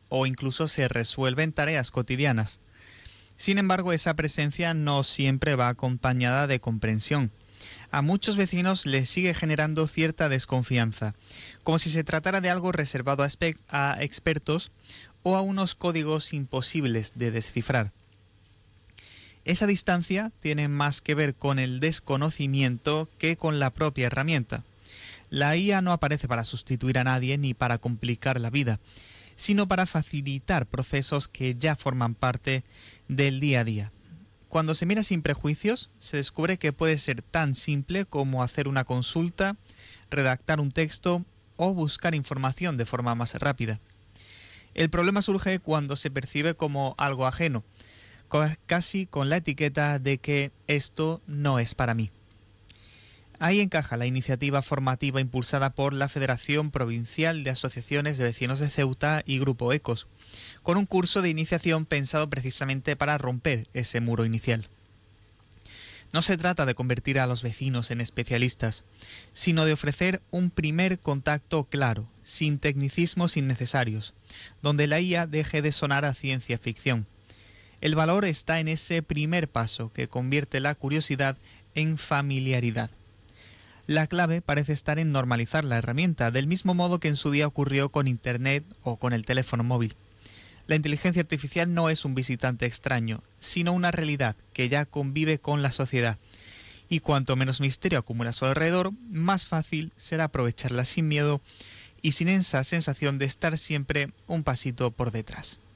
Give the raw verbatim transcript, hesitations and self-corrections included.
o incluso se resuelven tareas cotidianas. Sin embargo, esa presencia no siempre va acompañada de comprensión. A muchos vecinos les sigue generando cierta desconfianza, como si se tratara de algo reservado a, espe- a expertos o a unos códigos imposibles de descifrar. Esa distancia tiene más que ver con el desconocimiento que con la propia herramienta. La I A no aparece para sustituir a nadie ni para complicar la vida, sino para facilitar procesos que ya forman parte del día a día. Cuando se mira sin prejuicios, se descubre que puede ser tan simple como hacer una consulta, redactar un texto o buscar información de forma más rápida. El problema surge cuando se percibe como algo ajeno, casi con la etiqueta de que esto no es para mí. Ahí encaja la iniciativa formativa impulsada por la Federación Provincial de Asociaciones de Vecinos de Ceuta y Grupo Ecos, con un curso de iniciación pensado precisamente para romper ese muro inicial. No se trata de convertir a los vecinos en especialistas, sino de ofrecer un primer contacto claro, sin tecnicismos innecesarios, donde la I A deje de sonar a ciencia ficción. El valor está en ese primer paso que convierte la curiosidad en familiaridad. La clave parece estar en normalizar la herramienta, del mismo modo que en su día ocurrió con Internet o con el teléfono móvil. La inteligencia artificial no es un visitante extraño, sino una realidad que ya convive con la sociedad. Y cuanto menos misterio acumula a su alrededor, más fácil será aprovecharla sin miedo y sin esa sensación de estar siempre un pasito por detrás.